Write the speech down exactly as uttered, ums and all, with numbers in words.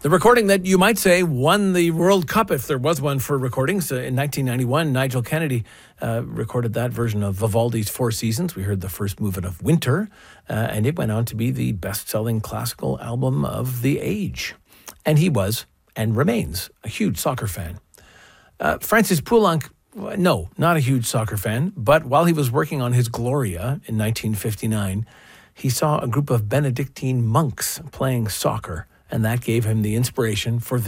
The recording that you might say won the World Cup, if there was one for recordings. Uh, in nineteen ninety-one, Nigel Kennedy uh, recorded that version of Vivaldi's Four Seasons. We heard the first movement of Winter, uh, and it went on to be the best-selling classical album of the age. And he was, and remains, a huge soccer fan. Uh, Francis Poulenc, no, not a huge soccer fan, but while he was working on his Gloria in nineteen fifty-nine, he saw a group of Benedictine monks playing soccer, and that gave him the inspiration for